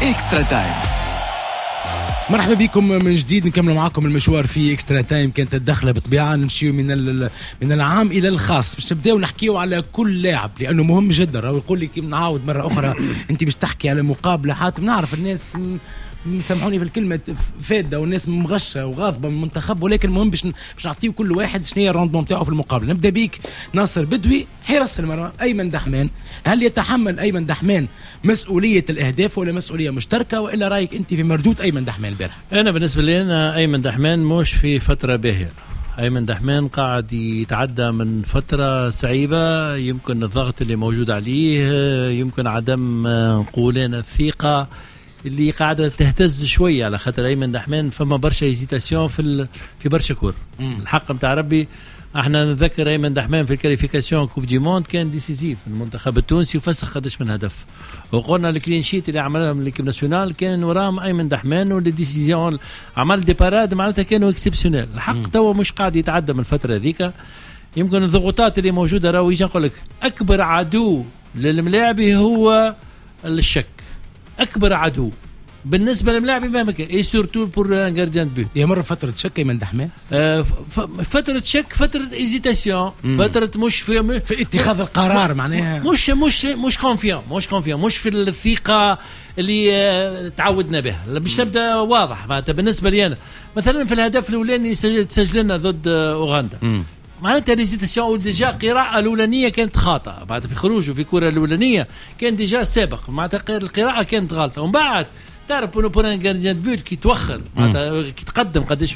إكسترا تايم. مرحبا بكم من جديد، نكمل معكم المشوار في إكسترا تايم. كانت الدخلة بطبيعة نمشيو من العام إلى الخاص باش نبداو نحكيو على كل لاعب لأنه مهم جدا. راهو يقول لك نعاود مرة أخرى أنت باش تحكي على مقابلة حاتم، نعرف الناس سامحوني في الكلمة فادة والناس مغشة وغاضبة من المنتخب، ولكن المهم باش نعطيو كل واحد شنو هي الروندمون تاعو في المقابلة. نبدأ بيك ناصر بدوي، حراس المرمى أيمن دحمان. هل يتحمل أيمن دحمان مسؤولية الأهداف ولا مسؤولية مشتركة، وإلا رأيك أنت في مردود أيمن دحمان البارح؟ أنا بالنسبة لي أنا أيمن دحمان مش في فترة باهية. أيمن دحمان قاعد يتعدى من فترة صعيبة، يمكن الضغط اللي موجود عليه، يمكن عدم قولنا الثقة اللي قاعدة تهتز شوية، على خاطر أيمن دحمان فما برشا هيزيتاسيون في برشا كور. الحق متاع ربي احنا نذكر أيمن دحمان في الكاليفيكاسيون كوب دي موند كان ديسيزيف في المنتخب التونسي وفسخ قداش من هدف، وقلنا الكلين شيت اللي عملها من ليكيب ناسيونال كان وراهم أيمن دحمان، والديسيزيون عمل دي باراد معناتها كانوا اكسبسيونيل. الحق توا مش قاعد يتعدى من الفترة ذيك. يمكن الضغوطات اللي موجودة راهو يجي نقول لك أكبر عدو للملاعبي هو الشك، أكبر عدو بالنسبة للملاعب مهما كان، اي سورتو بور غارديان بو. يمر فترة شك من دحمان، فترة شك، فترة ايزيتاسيون، فترة مش في اتخاذ القرار، معناها مش كونفيون، مش في الثقة اللي تعودنا بها. باش نبدا واضح معناتها بالنسبة لي أنا مثلا في الهدف الأولاني سجلنا ضد أوغندا، معناتها ريزيتاسيون ديجا قراءة الأولانية كانت خاطئة، بعد في خروجه في كرة الأولانية كان ديجا سابق، معناتها القراءة كانت غلطة. ومن بعد تعرف بونو غارديان بوت كي توخر معناتها كي تقدم قداش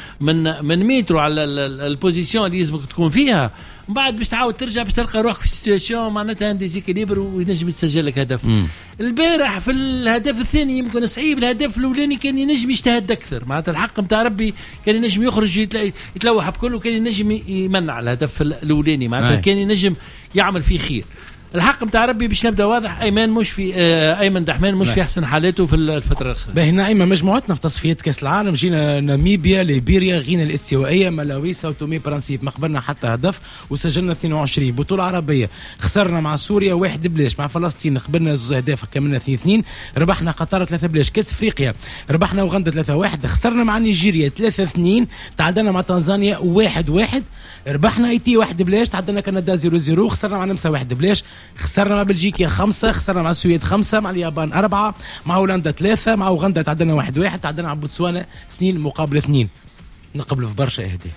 من مترو على البوزيسيون اللي لازمك تكون فيها، من بعد باش تعاود ترجع باش تلقى روحك في سيتواسيون معناتها ديزيكيليبر وينجم يسجل لك هدف. البارح في الهدف الثاني يمكن صعيب، الهدف الاولاني كان ينجم يجتهد اكثر، معناتها الحق نتاع ربي كان ينجم يخرج يتلوح بكل، وكان ينجم يمنع الهدف الاولاني، معناتها كان ينجم يعمل فيه خير. الحق متاع ربي باش نبدا واضح، ايمن مش في ايمن دحمان مش في احسن حالاته في الفتره الاخيره. باهي نعيمه مجموعتنا في تصفيات كاس العالم، جينا ناميبيا، ليبيريا، غينا الاستوائيه، ملاوي، ساو تومي برانسيب، ما قبلنا حتى هدف وسجلنا 22. بطوله عربيه خسرنا مع سوريا 1-0، مع فلسطين قبلنا 2 أهداف كملنا 2-2، ربحنا قطر 3-0. كاس افريقيا ربحنا اوغندا 3-1، خسرنا مع نيجيريا 3-2، تعادلنا مع تنزانيا 1-1، ربحنا ايتي 1-0، تعادلنا كندا 0-0، خسرنا مع نمسا 1-0، خسرنا مع بلجيكا 5، خسرنا مع السويد 5، مع اليابان 4، مع هولندا 3، مع اوغندا تعادلنا 1-1، تعادلنا مع بوتسوانا 2-2. نقبلوا في برشا اهداف،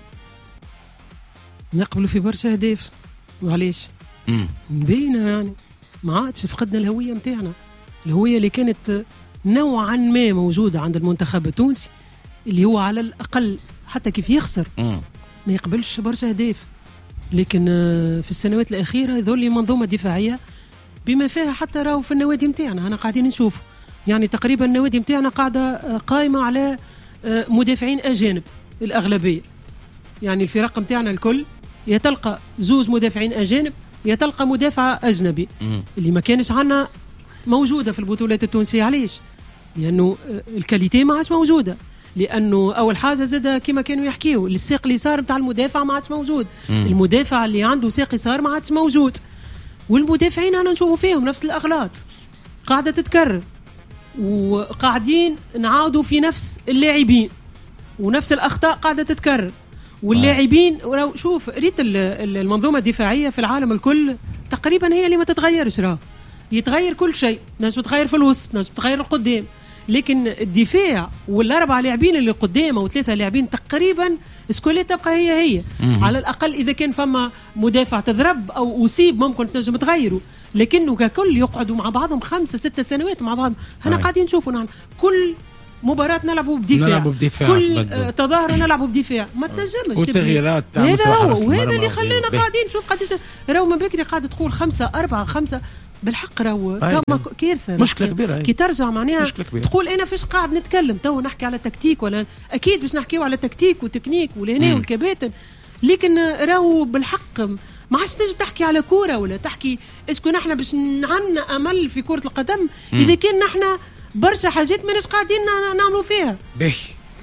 نقبلوا في برشا اهداف، وعليش مبينه يعني ما عادش فقدنا الهويه متاعنا، الهويه اللي كانت نوعا ما موجوده عند المنتخب التونسي، اللي هو على الاقل حتى كيف يخسر ما يقبلش برشا اهداف. لكن في السنوات الأخيرة هذول منظومة دفاعية بما فيها حتى راهو في النوادي متاعنا أنا قاعدين نشوف، يعني تقريبا النوادي متاعنا قاعدة قائمة على مدافعين أجانب الأغلبية، يعني الفرق متاعنا الكل يتلقى 2 مدافعين أجانب، يتلقى مدافع أجنبي اللي ما كانش عنا موجودة في البطولات التونسية. علاش؟ لأنه الكاليتي ما عادش موجودة، لانه اول حاجه زاد كما كانوا يحكيوا الساق اليسار نتاع المدافع ما عادش موجود، المدافع اللي عنده ساق يسار ما عادش موجود، والمدافعين انا نشوفوا فيهم نفس الاغلاط قاعده تتكرر، وقاعدين نعاودوا في نفس اللاعبين ونفس الاخطاء قاعده تتكرر، واللاعبين شوف ريت المنظومه الدفاعيه في العالم الكل تقريبا هي اللي ما تتغيرش، راه يتغير كل شيء، نجم تتغير في الوسط، نجم تتغير القدام، لكن الدفاع والاربع لاعبين اللي قدام او 3 لاعبين تقريبا سكولية تبقى هي على الاقل. اذا كان فما مدافع تضرب او اصيب ممكن تنجم تغيره، لكنه ككل يقعدوا مع بعضهم 5-6 سنوات مع بعض. هنا قاعدين نشوفوا كل مباراة نلعبوا بدفاع، كل تظاهر نلعبوا بدفاع، ما تنجمش والتغييرات هذا هو، وهذا اللي خلينا قاعدين نشوف قداش راهو من بكري قاعد تقول 5-4-5 بالحق، راهو كما كارثه، مشكله كبيره كي ترجع معناها تقول انا فاش قاعد نتكلم تو نحكي على تكتيك، ولا اكيد باش نحكيو على تكتيك وتكنيك ولهنا والكباتن، لكن راهو بالحق ما عادش تنجم تحكي على كوره ولا تحكي اسكو نحن باش عندنا امل في كره القدم اذا كان نحن برشا حاجات ماناش قاعدين نعملوا فيها.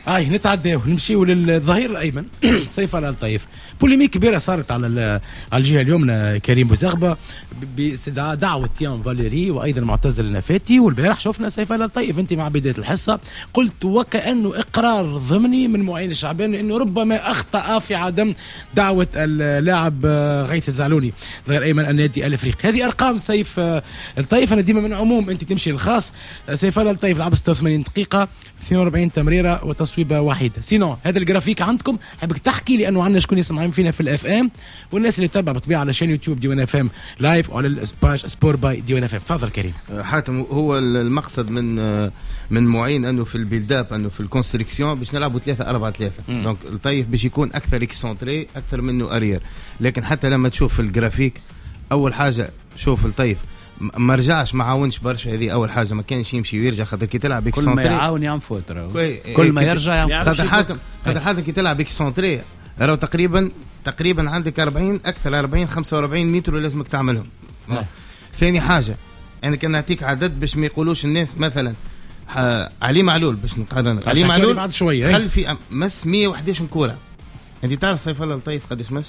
نتعداو نمشيو للظهير الايمن سيف الطيف. بوليميك كبيره صارت على الجهه اليمنى كريم بوزغبه باستدعاء دعوه تيام فاليري وايضا معتز النفاتي. والبارح شفنا سيف الطيف انت مع بدايه الحصه قلت وكانه اقرار ضمني من معين الشعباني انه ربما اخطا في عدم دعوه اللاعب غيث الزعلوني ظهير ايمن النادي الافريقي. هذه ارقام سيف الطيف. انا ديما من عموم انت تمشي للخاص. سيف الطيف لعب 86 دقيقه 42 تمريره وتصويبه واحده. سينو هذا الجرافيك عندكم حابك تحكي لانه عندنا شكون يسمعين فينا في الاف ام والناس اللي تتابع بطبيعه على شان يوتيوب دي وان اف ام لايف وعلى السباش سبور باي دي وان اف ام. تفضل كريم. حاتم هو المقصد من معين انه في البيلد اب انه في الكونستركسيون باش نلعبوا 3-4-3 دونك الطيف باش يكون اكثر اكسونتري اكثر منه ارير. لكن حتى لما تشوف في الجرافيك اول حاجه شوف الطيف ما رجعش ما عاونش برشا. هذه اول حاجه ما كانش يمشي ويرجع خاطر كي تلعب اكسونتري كل ما يعاون ينفوت كل ما يرجع ينفوت خاطر حتى كي تلعب اكسونتري راهو تقريبا عندك 45 متر لازمك تعملهم. ثاني حاجه انا كان نعطيك عدد باش ما يقولوش الناس مثلا علي معلول باش نقارن علي معلول خلفي مس 111 كوره. انت تعرف سيف الله الطيف قداش مس؟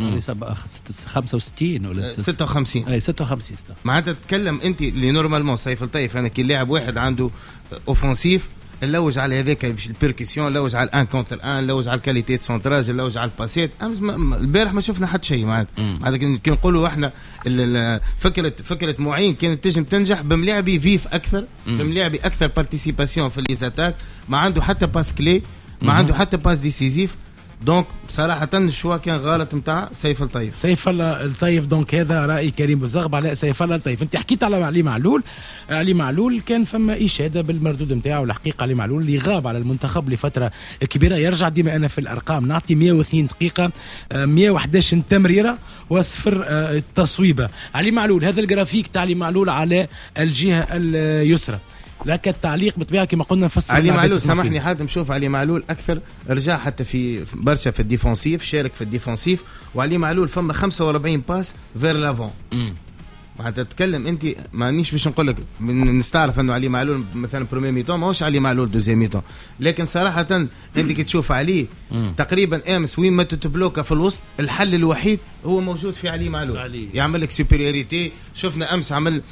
65 ولا 56 اي 56 معناتها تتكلم انت اللي نورمالمون سيف الطيف انا كي لاعب واحد عنده اوفنسيف نلوج على هذاك باش البيركسيون نلوج على الان كونتر ان نلوج على الكاليتي سونتراج نلوج على الباسيت. البارح ما شفنا حتى شيء معناتها كي نقولوا احنا فكره معين كانت تنجم تنجح بملاعبي فيف اكثر بملاعبي اكثر بارتيسيباسيون في ليزاتاك ما عنده حتى باس كلي ما عنده حتى باس ديسيزيف. دونك صراحة الشوا كان غلط نتاع سيف الطيف. سيف الطيف دونك هذا رأي كريم بوزغب على سيف الطيف. انت حكيت على علي معلول. علي معلول كان فما إشادة بالمردود نتاعو. الحقيقة علي معلول اللي غاب على المنتخب لفترة كبيرة يرجع ديما أنا في الأرقام نعطي 102 دقيقة 111 تمريرة وصفر تصويبة. علي معلول هذا الجرافيك تاع علي معلول على الجهة اليسرى لك التعليق بطبيعه كما قلنا نفسر علي معلول. سامحني حاتم شوف علي معلول اكثر رجع حتى في برشا في الديفونسيف شارك في الديفونسيف. وعلي معلول فما 45 باس فير لافون. معناتها تتكلم انت مانيش باش نقول لك نستعرف انه علي معلول مثلا بروميير ميتون ماهوش علي معلول دوزيام ميتون. لكن صراحه انت كي تشوف عليه تقريبا امس وين ما تتبلوكا في الوسط الحل الوحيد هو موجود في علي معلول. يعمل لك سوبيريوريتي. شفنا امس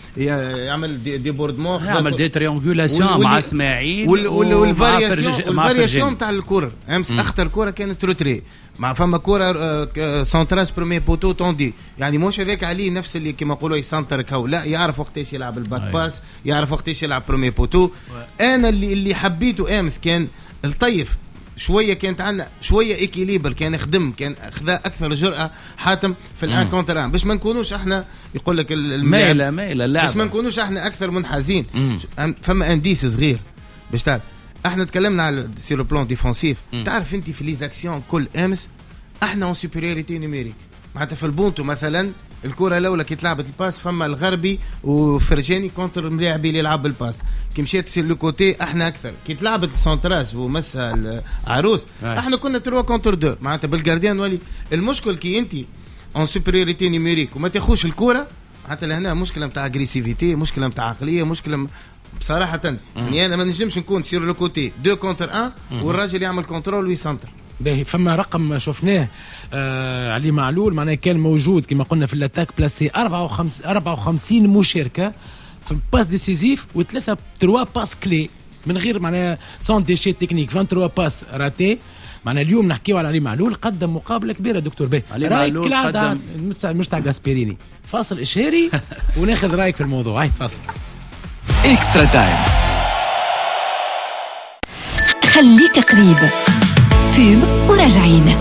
يعمل ديبوردمون يعمل دي تريونغولاسيون مع اسماعيل والفارياسيون تاع الكره. امس اخطر كره كانت روتري مع فما كوره سونتراج بروميير بوتو توندي يعني مش هذاك عليه نفس اللي كما نقولوا يسنترك هو لا يعرف وقتاش يلعب الباك باس يعرف وقتاش يلعب بروميير بوتو. انا اللي حبيته امس كان الطيف شويه كانت عندنا شويه اكيليبر كان خدم كان اخذ اكثر جرأه حاتم في الان كونتر باش ما نكونوش احنا يقول لك ميله اللعبه باش ما نكونوش احنا اكثر منحازين. فما انديس صغير باش تعرف احنا تكلمنا على سير بلان ديفونسيف. تعرف انت في ليزاكسيون كل امس احنا اون سوبيريوريتي نيميريك معناتها في البونتو مثلا الكره الاولى كي تلعبت الباس فما الغربي وفرجاني كونتر اللاعبي اللي يلعب الباس. كي مشيت في لو كوتي احنا اكثر كي تلعبت السونتراج ومسها العروس احنا كنا 3 كونتر 2 معناتها بالجارديان ولي. المشكل كي انت اون سوبيريوريتي نيميريك وما تاخوش الكره حتى لهنا مشكله نتاع اغريسيفيتي مشكله نتاع عقليه مشكله بصراحه يعني انا ما نجمش نكون سير لو كوتي 2 كونتر 1 والراجل يعمل كنترول ويسنتر. باهي فما رقم شفناه علي معلول معناه كان موجود كما قلنا في الاتاك بلاسي 54 مشاركه في باس ديسيزيف و3 باس كلي من غير معناها سون ديشي تكنيك 23 باس راتي. معنا اليوم نحكيو على علي معلول قدم مقابله كبيره دكتور باهي رايك كالعاده مش تاع غاسبيريني فاصل اشهاري وناخذ رايك في الموضوع. هاي تفضل اكسترا تايم خليك قريب بوب وراجعين.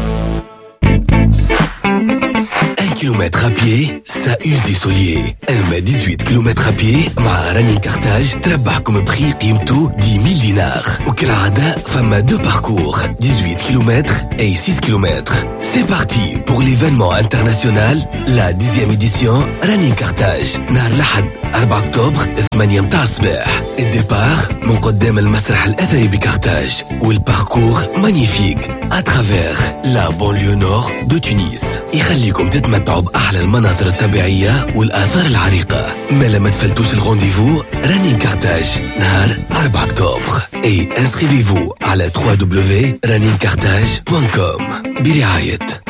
1 kilomètre à pied, ça use du solier. 18 kilomètres à pied مع راني كارتاج تربحكم بخي قيمته 10,000 دينار. وكالعادة فما 2 parcours 18 kilomètres et 6 kilomètres. C'est parti pour l'événement international, la 10e édition راني كارتاج نهار الأحد 4 أكتوبر 8 متاع الصباح. الديبار من قدام المسرح الأثري بكارتاج والباركور مانيفيك à travers la banlieue nord de Tunis. يخليكم تتمتعوا تستمتعوا بأحلى المناظر الطبيعية والآثار العريقة. ما تفلتوش الغونديفو رنين كارتاج نهار 4 أكتوبر. اي انسcrivez-vous على www.ranincartage.com برعاية